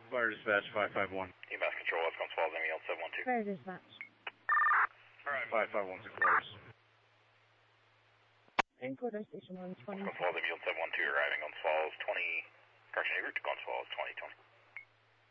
Fire dispatch 551. EMS control, West Guns Falls, MEL 712. Fire dispatch. Alright, 5516 flares. Encoder station 120. Guns Falls, MEL 712, arriving Guns Falls 20, correction, route to Guns Falls 2020.